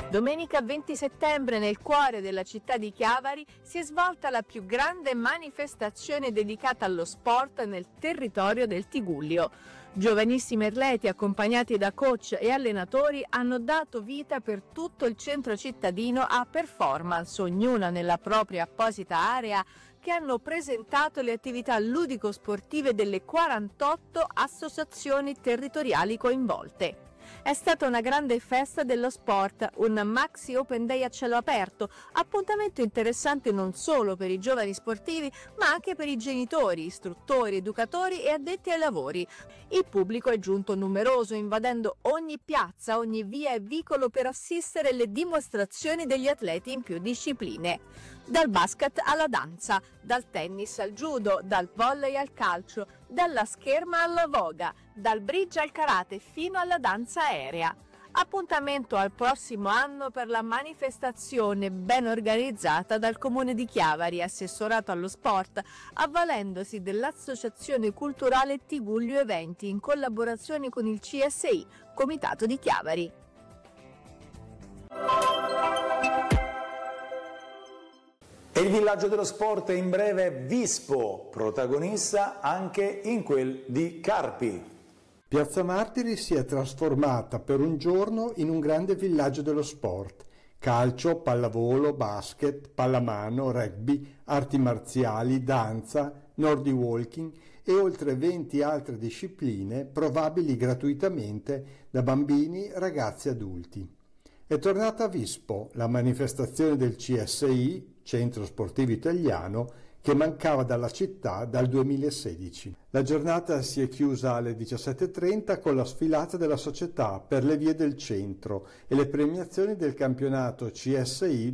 Domenica 20 settembre nel cuore della città di Chiavari si è svolta la più grande manifestazione dedicata allo sport nel territorio del Tigullio. Giovanissimi atleti accompagnati da coach e allenatori hanno dato vita per tutto il centro cittadino a performance, ognuna nella propria apposita area, che hanno presentato le attività ludico-sportive delle 48 associazioni territoriali coinvolte. È stata una grande festa dello sport, un maxi open day a cielo aperto, appuntamento interessante non solo per i giovani sportivi ma anche per i genitori, istruttori, educatori e addetti ai lavori. Il pubblico è giunto numeroso, invadendo ogni piazza, ogni via e vicolo per assistere alle dimostrazioni degli atleti in più discipline. Dal basket alla danza, dal tennis al judo, dal volley al calcio, dalla scherma alla voga, dal bridge al karate fino alla danza aerea. Appuntamento al prossimo anno per la manifestazione ben organizzata dal Comune di Chiavari, assessorato allo sport, avvalendosi dell'Associazione Culturale Tigullio Eventi in collaborazione con il CSI, Comitato di Chiavari. E il villaggio dello sport è in breve Vispo, protagonista anche in quel di Carpi. Piazza Martiri si è trasformata per un giorno in un grande villaggio dello sport. Calcio, pallavolo, basket, pallamano, rugby, arti marziali, danza, nordic walking e oltre 20 altre discipline provabili gratuitamente da bambini, ragazzi e adulti. È tornata a Vispo, la manifestazione del CSI, Centro Sportivo Italiano, che mancava dalla città dal 2016. La giornata si è chiusa alle 17:30 con la sfilata della società per le vie del centro e le premiazioni del campionato CSI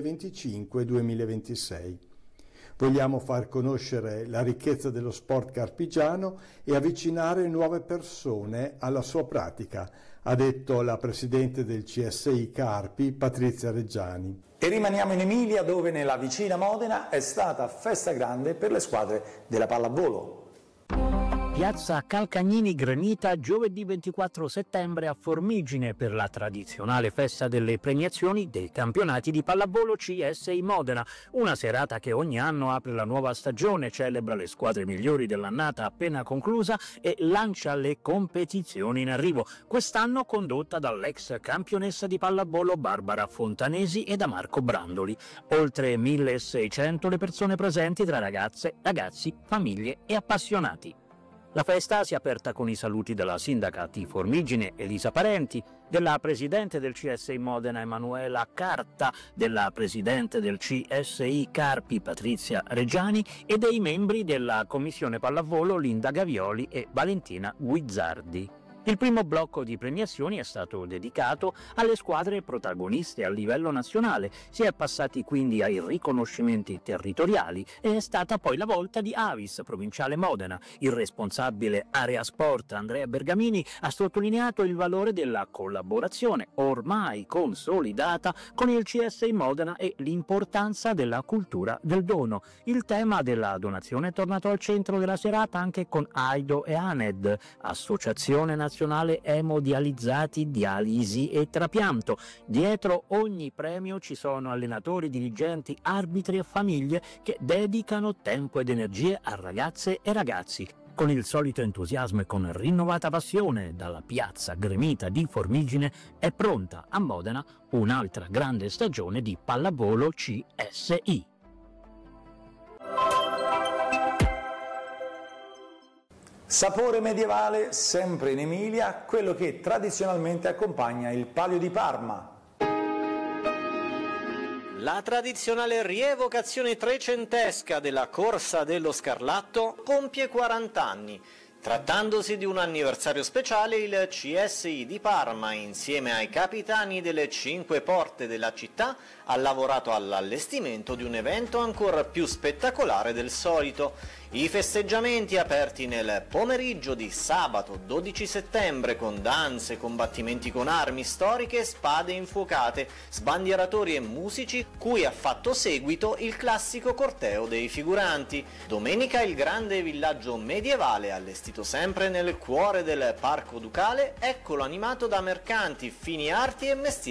2025-2026. Vogliamo far conoscere la ricchezza dello sport carpigiano e avvicinare nuove persone alla sua pratica, ha detto la presidente del CSI Carpi, Patrizia Reggiani. E rimaniamo in Emilia, dove nella vicina Modena è stata festa grande per le squadre della pallavolo. Piazza Calcagnini Granita giovedì 24 settembre a Formigine per la tradizionale festa delle premiazioni dei campionati di pallavolo CSI Modena, una serata che ogni anno apre la nuova stagione, celebra le squadre migliori dell'annata appena conclusa e lancia le competizioni in arrivo, quest'anno condotta dall'ex campionessa di pallavolo Barbara Fontanesi e da Marco Brandoli. Oltre 1600 le persone presenti tra ragazze, ragazzi, famiglie e appassionati. La festa si è aperta con i saluti della sindaca di Formigine Elisa Parenti, della presidente del CSI Modena Emanuela Carta, della presidente del CSI Carpi Patrizia Reggiani e dei membri della commissione pallavolo Linda Gavioli e Valentina Guizzardi. Il primo blocco di premiazioni è stato dedicato alle squadre protagoniste a livello nazionale, si è passati quindi ai riconoscimenti territoriali e è stata poi la volta di Avis, provinciale Modena. Il responsabile area sport Andrea Bergamini ha sottolineato il valore della collaborazione ormai consolidata con il CSI Modena e l'importanza della cultura del dono. Il tema della donazione è tornato al centro della serata anche con AIDO e ANED, Associazione Nazionale Emodializzati, Dialisi e Trapianto. Dietro ogni premio ci sono allenatori, dirigenti, arbitri e famiglie che dedicano tempo ed energie a ragazze e ragazzi. Con il solito entusiasmo e con rinnovata passione, dalla piazza gremita di Formigine è pronta a Modena un'altra grande stagione di pallavolo CSI. Sapore medievale sempre in Emilia, quello che tradizionalmente accompagna il Palio di Parma. La tradizionale rievocazione trecentesca della Corsa dello Scarlatto compie 40 anni. Trattandosi di un anniversario speciale, il CSI di Parma, insieme ai capitani delle 5 porte della città, ha lavorato all'allestimento di un evento ancora più spettacolare del solito. I festeggiamenti aperti nel pomeriggio di sabato 12 settembre con danze, combattimenti con armi storiche, spade infuocate, sbandieratori e musici, cui ha fatto seguito il classico corteo dei figuranti. Domenica il grande villaggio medievale, allestito sempre nel cuore del Parco Ducale, eccolo animato da mercanti, fini arti e mestieri